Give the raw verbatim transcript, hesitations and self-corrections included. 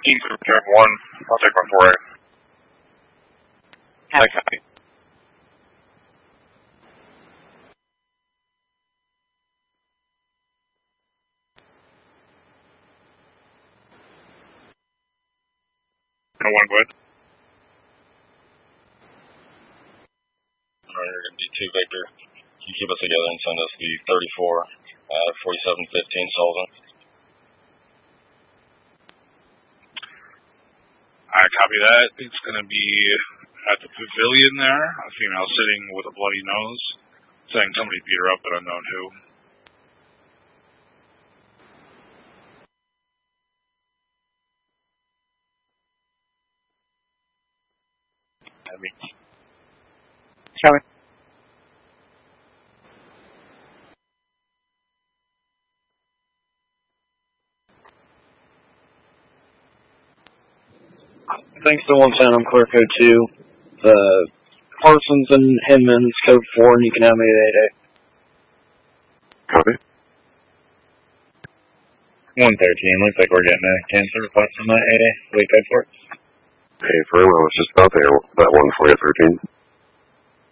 thirteen for Karen one. I'll take one for A. I copy. No one good. Alright, you're going to D two, Victor. You keep us together and send us the thirty-four, uh, forty-seven fifteen Sullivan. I copy that. It's going to be at the pavilion there. A female sitting with a bloody nose, saying somebody beat her up, but unknown who. I mean, Copy. Thanks to one ten, I'm clear code two. The Parsons and Hinman's code four, and you can have me at eight A. Copy. one thirteen, looks like we're getting a cancer request on that eight A. We paid for it. Hey, firm, I was just about there, that one for you, thirteen.